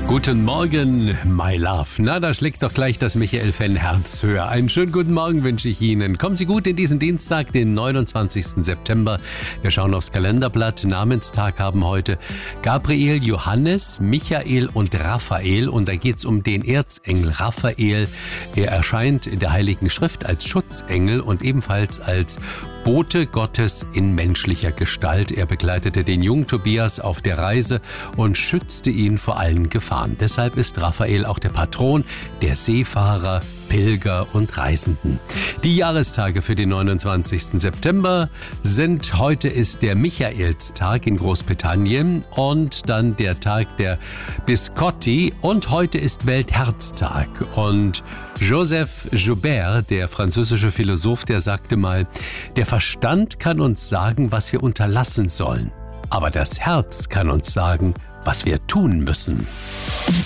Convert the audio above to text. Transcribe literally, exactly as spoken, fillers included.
Guten Morgen, my love. Na, da schlägt doch gleich das Michael-Fan-Herz höher. Einen schönen guten Morgen wünsche ich Ihnen. Kommen Sie gut in diesen Dienstag, den neunundzwanzigsten September. Wir schauen aufs Kalenderblatt. Namenstag haben heute Gabriel, Johannes, Michael und Raphael. Und da geht's um den Erzengel Raphael. Er erscheint in der Heiligen Schrift als Schutzengel und ebenfalls als Bote Gottes in menschlicher Gestalt. Er begleitete den jungen Tobias auf der Reise und schützte ihn vor allen Gefahren. Deshalb ist Raphael auch der Patron der Seefahrer, Pilger und Reisenden. Die Jahrestage für den neunundzwanzigsten September sind: heute ist der Michaelstag in Großbritannien und dann der Tag der Biscotti und heute ist Weltherztag. Und Joseph Joubert, der französische Philosoph, der sagte mal: Der Verstand kann uns sagen, was wir unterlassen sollen, aber das Herz kann uns sagen, was wir tun müssen.